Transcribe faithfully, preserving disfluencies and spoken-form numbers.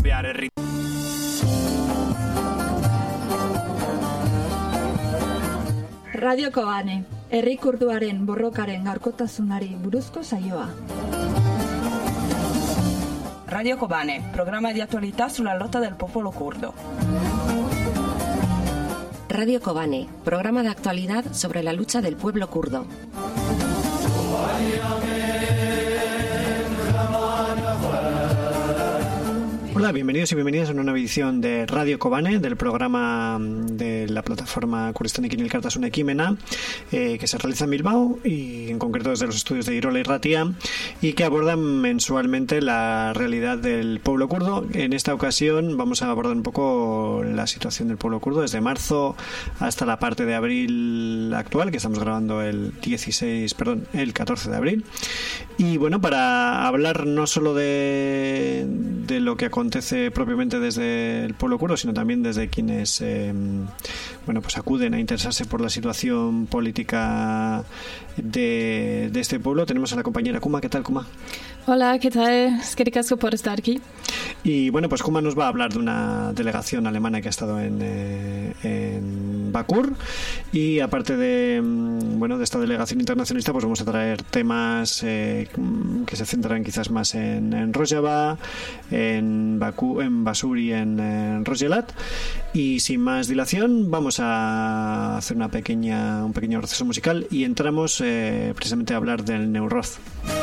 cambiar el ritmo. Radio Kobane, herri kurduaren borrokaren gaurkotasunari buruzko saioa. Radio Kobane, programa di attualità sulla lotta del popolo curdo. Radio Kobane, programa de actualidad sobre la lucha del pueblo kurdo. Hola, bienvenidos y bienvenidas a una nueva edición de Radio Kobane, del programa de la plataforma Kurdistanekin Elkartasuna Ekimena, eh, que se realiza en Bilbao y en concreto desde los estudios de Irola y Ratia, y que abordan mensualmente la realidad del pueblo kurdo. En esta ocasión vamos a abordar un poco la situación del pueblo kurdo desde marzo hasta la parte de abril actual, que estamos grabando el dieciséis, perdón, el catorce de abril. Y bueno, para hablar no solo de, de lo que acontece propiamente desde el pueblo kurdo, sino también desde quienes eh, bueno, pues acuden a interesarse por la situación política de, de este pueblo, tenemos a la compañera Kuma. ¿Qué tal, Kuma? Hola, ¿qué tal? Es que ricasco por estar aquí. Y bueno, pues Kuma nos va a hablar de una delegación alemana que ha estado en, eh, en Bakur, y aparte de bueno de esta delegación internacionalista, pues vamos a traer temas eh, que se centran quizás más en, en Rojava, en Bakú, en Basur y en, en Rojelat. Y sin más dilación vamos a hacer una pequeña un pequeño proceso musical y entramos eh, precisamente a hablar del Neuroth.